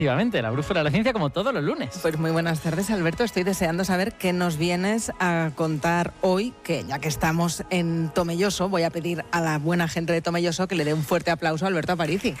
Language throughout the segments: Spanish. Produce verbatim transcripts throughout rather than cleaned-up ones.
Efectivamente, la brújula de la ciencia como todos los lunes. Pues muy buenas tardes, Alberto. Estoy deseando saber qué nos vienes a contar hoy, que ya que estamos en Tomelloso, voy a pedir a la buena gente de Tomelloso que le dé un fuerte aplauso a Alberto Aparici.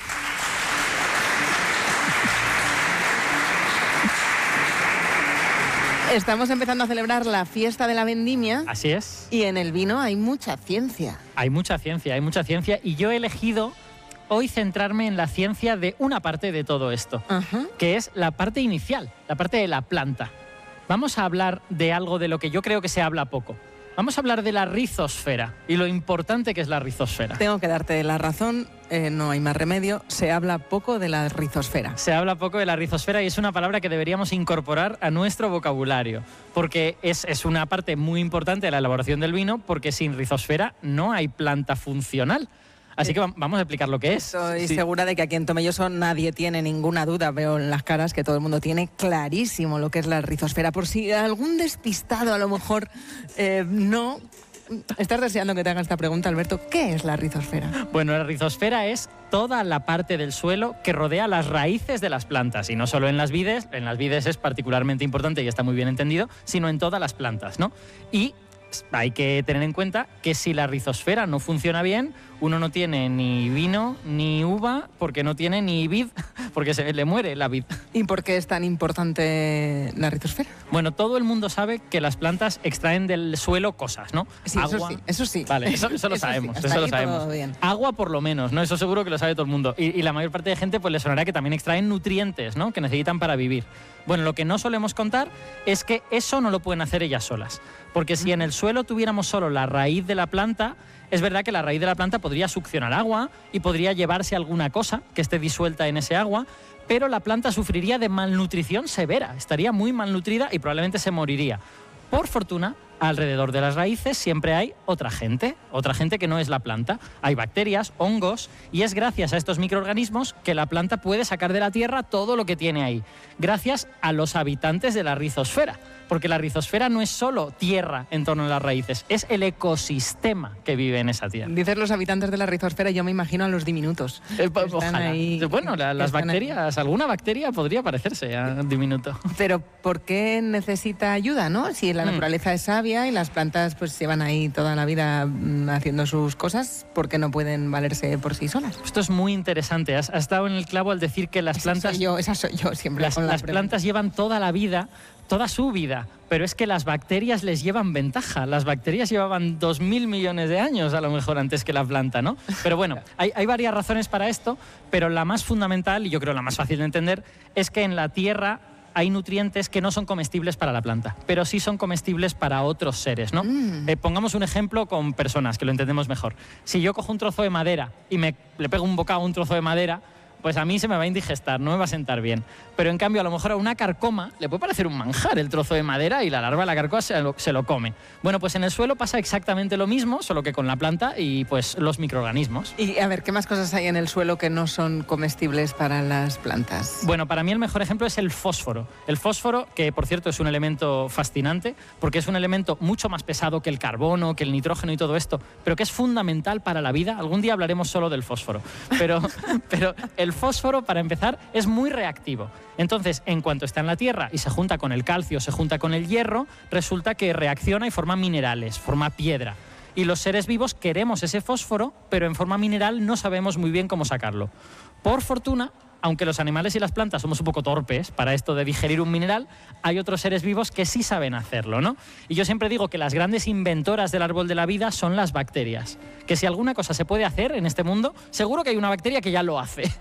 Estamos empezando a celebrar la fiesta de la vendimia. Así es. Y en el vino hay mucha ciencia. Hay mucha ciencia, hay mucha ciencia. Y yo he elegido hoy centrarme en la ciencia de una parte de todo esto, uh-huh. que es la parte inicial, la parte de la planta. Vamos a hablar de algo de lo que yo creo que se habla poco. Vamos a hablar de la rizosfera y lo importante que es la rizosfera. Tengo que darte la razón, eh, no hay más remedio, se habla poco de la rizosfera. Se habla poco de la rizosfera y es una palabra que deberíamos incorporar a nuestro vocabulario, porque es, es una parte muy importante de la elaboración del vino, porque sin rizosfera no hay planta funcional. Así que vamos a explicar lo que es. Estoy sí. segura de que aquí en Tomelloso nadie tiene ninguna duda. Veo en las caras que todo el mundo tiene clarísimo lo que es la rizosfera. Por si algún despistado a lo mejor eh, no... ¿Estás deseando que te haga esta pregunta, Alberto? ¿Qué es la rizosfera? Bueno, la rizosfera es toda la parte del suelo que rodea las raíces de las plantas. Y no solo en las vides, en las vides es particularmente importante y está muy bien entendido, sino en todas las plantas, ¿no? Y hay que tener en cuenta que si la rizosfera no funciona bien, uno no tiene ni vino ni uva, porque no tiene ni vid, porque se le muere la vid. ¿Y por qué es tan importante la rizosfera? Bueno, todo el mundo sabe que las plantas extraen del suelo cosas, ¿no? Sí, Agua. Eso sí, eso sí. Vale, eso, eso lo eso sabemos, sí, eso lo aquí sabemos. todo bien. Agua por lo menos, ¿no? Eso seguro que lo sabe todo el mundo. Y, y la mayor parte de gente pues le sonará que también extraen nutrientes, ¿no? Que necesitan para vivir. Bueno, lo que no solemos contar es que eso no lo pueden hacer ellas solas. Porque si en el suelo tuviéramos solo la raíz de la planta, es verdad que la raíz de la planta podría succionar agua y podría llevarse alguna cosa que esté disuelta en ese agua, pero la planta sufriría de malnutrición severa, estaría muy malnutrida y probablemente se moriría. Por fortuna, alrededor de las raíces siempre hay otra gente, otra gente que no es la planta. Hay bacterias, hongos, y es gracias a estos microorganismos que la planta puede sacar de la tierra todo lo que tiene ahí. Gracias a los habitantes de la rizosfera, porque la rizosfera no es solo tierra en torno a las raíces, es el ecosistema que vive en esa tierra. Dices los habitantes de la rizosfera y yo me imagino a los diminutos. Eh, ojalá. Ahí, bueno, la, las bacterias, ahí. Alguna bacteria podría parecerse a un diminuto. Pero ¿por qué necesita ayuda, no? Si la naturaleza mm. es sabia y las plantas pues llevan ahí toda la vida haciendo sus cosas, ¿por qué no pueden valerse por sí solas? Esto es muy interesante. Has, has dado en el clavo al decir que las esa plantas... Soy yo, esa soy yo siempre. Las, con la las plantas llevan toda la vida, toda su vida, pero es que las bacterias les llevan ventaja. Las bacterias llevaban dos mil millones de años a lo mejor antes que la planta, ¿no? Pero bueno, hay, hay varias razones para esto, pero la más fundamental, y yo creo la más fácil de entender, es que en la tierra hay nutrientes que no son comestibles para la planta, pero sí son comestibles para otros seres, ¿no? Mm. Eh, pongamos un ejemplo con personas, que lo entendemos mejor. Si yo cojo un trozo de madera y me, le pego un bocado a un trozo de madera, pues a mí se me va a indigestar, no me va a sentar bien. Pero en cambio, a lo mejor a una carcoma le puede parecer un manjar el trozo de madera y la larva de la carcoma se lo, se lo come. Bueno, pues en el suelo pasa exactamente lo mismo, solo que con la planta y pues los microorganismos. Y a ver, ¿qué más cosas hay en el suelo que no son comestibles para las plantas? Bueno, para mí el mejor ejemplo es el fósforo. El fósforo, que por cierto es un elemento fascinante, porque es un elemento mucho más pesado que el carbono, que el nitrógeno y todo esto, pero que es fundamental para la vida. Algún día hablaremos solo del fósforo. Pero, pero el El fósforo, para empezar, es muy reactivo. Entonces, en cuanto está en la tierra y se junta con el calcio, se junta con el hierro, resulta que reacciona y forma minerales, forma piedra. Y los seres vivos queremos ese fósforo, pero en forma mineral no sabemos muy bien cómo sacarlo. Por fortuna, aunque los animales y las plantas somos un poco torpes para esto de digerir un mineral, hay otros seres vivos que sí saben hacerlo, ¿no? Y yo siempre digo que las grandes inventoras del árbol de la vida son las bacterias. Que si alguna cosa se puede hacer en este mundo, seguro que hay una bacteria que ya lo hace.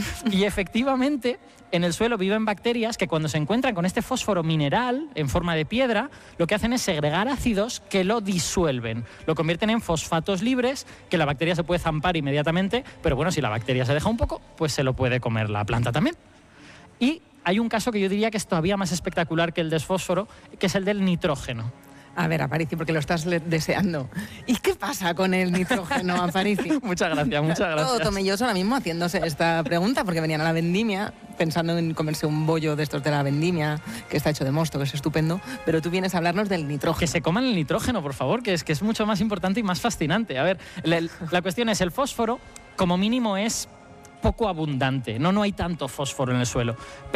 Y efectivamente, en el suelo viven bacterias que cuando se encuentran con este fósforo mineral en forma de piedra, lo que hacen es segregar ácidos que lo disuelven. Lo convierten en fosfatos libres, que la bacteria se puede zampar inmediatamente, pero bueno, si la bacteria se deja un poco, pues se lo puede comer la planta también. Y hay un caso que yo diría que es todavía más espectacular que el del fósforo, que es el del nitrógeno. A ver, Aparici, porque lo estás deseando. ¿Y qué pasa con el nitrógeno, Aparici? Muchas gracias, muchas gracias. Todo Tomelloso ahora mismo haciéndose esta pregunta, porque venían a la vendimia pensando en comerse un bollo de estos de la vendimia, que está hecho de mosto, que es estupendo, pero tú vienes a hablarnos del nitrógeno. Que se coman el nitrógeno, por favor, que es, que es mucho más importante y más fascinante. A ver, la, la cuestión es, el fósforo, como mínimo, es poco abundante. No, no hay tanto fósforo en el suelo.